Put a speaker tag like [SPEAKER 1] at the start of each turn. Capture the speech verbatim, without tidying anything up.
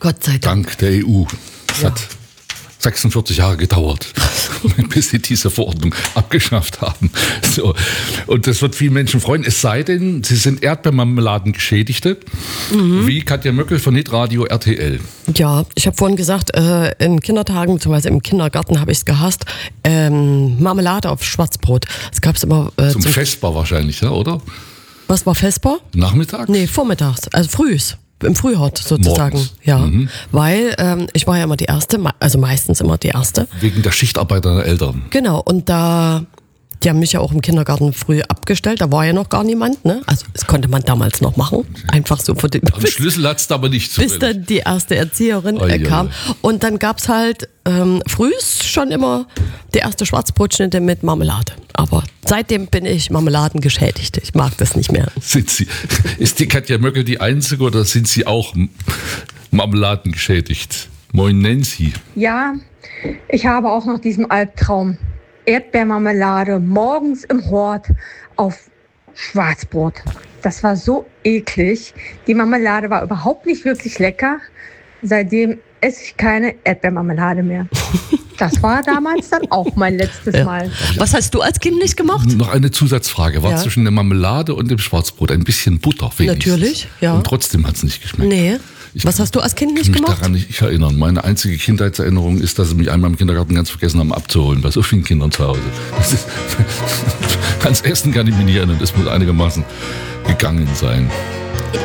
[SPEAKER 1] Gott sei Dank.
[SPEAKER 2] Dank der E U. Es
[SPEAKER 1] Ja.
[SPEAKER 2] hat sechsundvierzig Jahre gedauert, bis sie diese Verordnung abgeschafft haben. So. Und das wird vielen Menschen freuen, es sei denn, sie sind Erdbeermarmeladen-Geschädigte, mhm. wie Katja Möckel von Hitradio R T L.
[SPEAKER 1] Ja, ich habe vorhin gesagt, äh, in Kindertagen bzw. im Kindergarten habe ich es gehasst, ähm, Marmelade auf Schwarzbrot. Das gab es immer äh,
[SPEAKER 2] Zum,
[SPEAKER 1] zum
[SPEAKER 2] Vesper wahrscheinlich, ja, oder?
[SPEAKER 1] Was war Vesper?
[SPEAKER 2] Nachmittags?
[SPEAKER 1] Nee, vormittags, also frühs. Im Frühhort sozusagen,
[SPEAKER 2] Morgens.
[SPEAKER 1] ja,
[SPEAKER 2] Mhm.
[SPEAKER 1] weil ähm, ich war ja immer die Erste, also meistens immer die Erste.
[SPEAKER 2] Wegen der Schichtarbeit deiner Eltern.
[SPEAKER 1] Genau, und da, die haben mich ja auch im Kindergarten früh abgestellt, da war ja noch gar niemand, ne? Also das konnte man damals noch machen, einfach so vor dem
[SPEAKER 2] Den Schlüssel hat's aber nicht so.
[SPEAKER 1] bis dann die erste Erzieherin
[SPEAKER 2] Oh,
[SPEAKER 1] äh,
[SPEAKER 2] ja,
[SPEAKER 1] kam.
[SPEAKER 2] ja.
[SPEAKER 1] Und dann gab's halt ähm, frühs schon immer die erste Schwarzbrotschnitte mit Marmelade. Aber seitdem bin ich Marmeladengeschädigt. Ich mag das nicht mehr.
[SPEAKER 2] Sind Sie, ist die Katja Möckel die Einzige oder sind Sie auch M- Marmeladen geschädigt? Moin Nancy.
[SPEAKER 3] Ja, ich habe auch noch diesen Albtraum. Erdbeermarmelade morgens im Hort auf Schwarzbrot. Das war so eklig. Die Marmelade war überhaupt nicht wirklich lecker. Seitdem esse ich keine Erdbeermarmelade mehr. Das war damals dann auch mein letztes
[SPEAKER 1] Ja.
[SPEAKER 3] Mal.
[SPEAKER 1] Was hast du als Kind nicht gemacht?
[SPEAKER 2] Noch eine Zusatzfrage. War
[SPEAKER 1] Ja.
[SPEAKER 2] zwischen der Marmelade und dem Schwarzbrot ein bisschen Butter wenigstens?
[SPEAKER 1] Natürlich, ja.
[SPEAKER 2] Und trotzdem hat's nicht geschmeckt.
[SPEAKER 1] Nee.
[SPEAKER 2] Ich
[SPEAKER 1] Was hast du als Kind
[SPEAKER 2] kann
[SPEAKER 1] nicht
[SPEAKER 2] mich
[SPEAKER 1] gemacht?
[SPEAKER 2] daran nicht erinnern. Meine einzige Kindheitserinnerung ist, dass sie mich einmal im Kindergarten ganz vergessen haben abzuholen, bei so vielen Kindern zu Hause. Das ist, ans Essen kann ich mich nicht erinnern, das muss einigermaßen gegangen sein.